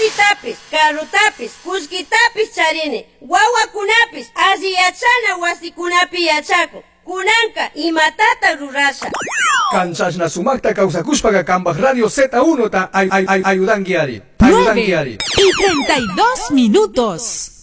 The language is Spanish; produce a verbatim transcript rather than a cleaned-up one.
Cochitapis, carrutapis, kuskitapis charini. Wawakunapis asiyachana wasikunapi yachakun. Kunanka imatata rurasha. Kanchashna sumakta kawsakushpaga kambaj radio Z uno ta ay ay ay ayudangiari. nueve y treinta y dos minutos.